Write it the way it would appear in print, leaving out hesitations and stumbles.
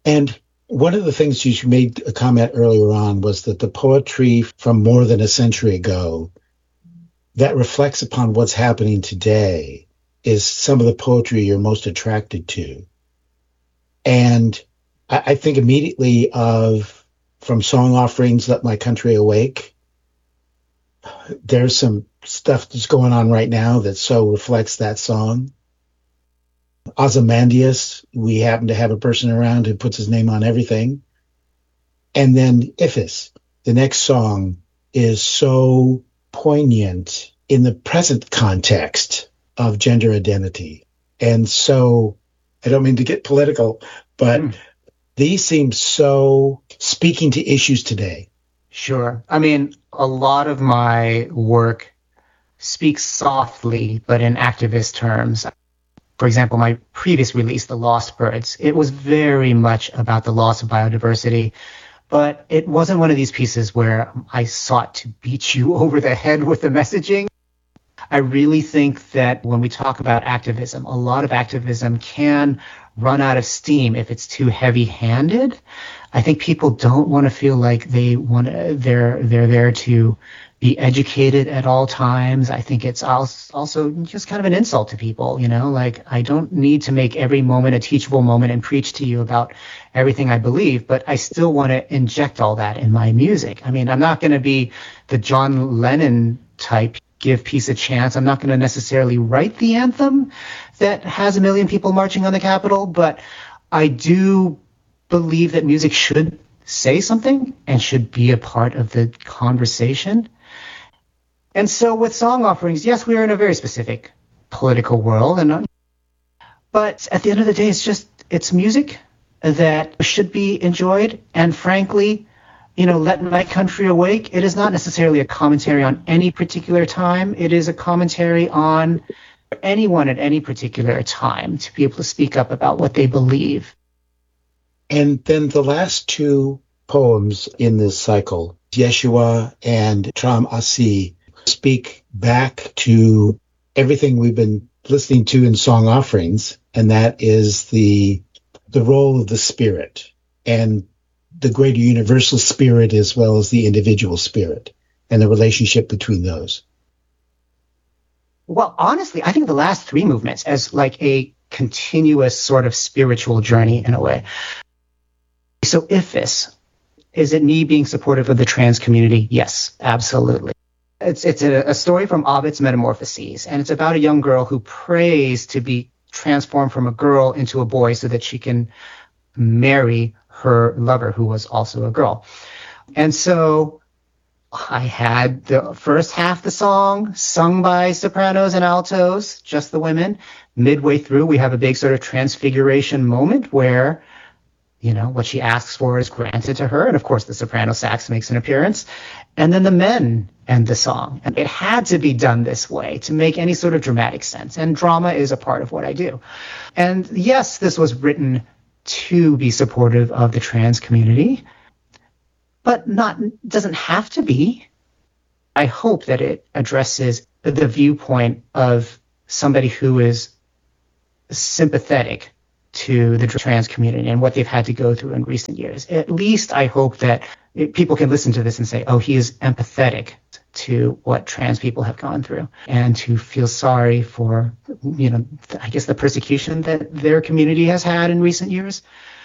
And one of the things you made a comment earlier on was that the poetry from more than a century ago that reflects upon what's happening today is some of the poetry you're most attracted to. And I think immediately of from Song Offerings, Let My Country Awake. There's some stuff that's going on right now that so reflects that song. Ozymandias, we happen to have a person around who puts his name on everything. And then Iphis, the next song, is so poignant in the present context of gender identity. And so, I don't mean to get political, but these seem so speaking to issues today. Sure. I mean, a lot of my work speaks softly, but in activist terms. For example, my previous release, The Lost Birds, it was very much about the loss of biodiversity, but it wasn't one of these pieces where I sought to beat you over the head with the messaging. I really think that when we talk about activism, a lot of activism can run out of steam if it's too heavy-handed. I think people don't want to feel like they're there to be educated at all times. I think it's also just kind of an insult to people, like I don't need to make every moment a teachable moment and preach to you about everything I believe, but I still want to inject all that in my music. I mean, I'm not going to be the John Lennon type, give peace a chance. I'm not going to necessarily write the anthem that has 1 million people marching on the Capitol, but I do believe that music should say something and should be a part of the conversation. And so with Song Offerings, yes, we are in a very specific political world, but at the end of the day, it's music that should be enjoyed. And frankly, Let My Country Awake, it is not necessarily a commentary on any particular time. It is a commentary on anyone at any particular time to be able to speak up about what they believe. And then the last two poems in this cycle, Yeshua and Tram Asi, speak back to everything we've been listening to in Song Offerings, and that is the role of the spirit and the greater universal spirit as well as the individual spirit and the relationship between those. Well, honestly, I think the last three movements as like a continuous sort of spiritual journey in a way. So Iphis, is it me being supportive of the trans community? Yes, absolutely. It's a story from Ovid's Metamorphoses, and it's about a young girl who prays to be transformed from a girl into a boy so that she can marry her lover, who was also a girl. And so I had the first half of the song sung by sopranos and altos, just the women. Midway through, we have a big sort of transfiguration moment where, what she asks for is granted to her. And of course, the soprano sax makes an appearance. And then the men end the song. And it had to be done this way to make any sort of dramatic sense. And drama is a part of what I do. And yes, this was written to be supportive of the trans community, but doesn't have to be. I hope that it addresses the viewpoint of somebody who is sympathetic to the trans community and what they've had to go through in recent years. At least I hope that people can listen to this and say, oh, he is empathetic to what trans people have gone through, and to feel sorry for, I guess the persecution that their community has had in recent years.